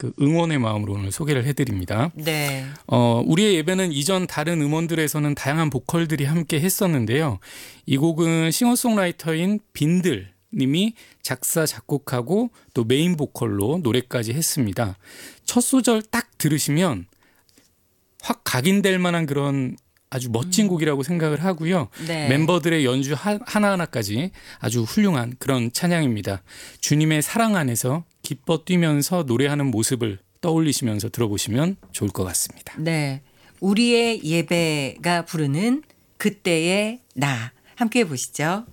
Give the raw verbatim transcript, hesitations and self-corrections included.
그 응원의 마음으로 오늘 소개를 해드립니다. 네. 어, 우리의 예배는 이전 다른 음원들에서는 다양한 보컬들이 함께 했었는데요. 이 곡은 싱어송라이터인 빈들 님이 작사 작곡하고 또 메인 보컬로 노래까지 했습니다. 첫 소절 딱 들으시면 확 각인될 만한 그런 아주 멋진 곡이라고 생각을 하고요. 네. 멤버들의 연주 하, 하나하나까지 아주 훌륭한 그런 찬양입니다. 주님의 사랑 안에서 기뻐 뛰면서 노래하는 모습을 떠올리시면서 들어보시면 좋을 것 같습니다. 네. 우리의 예배가 부르는 그때의 나 함께 보시죠.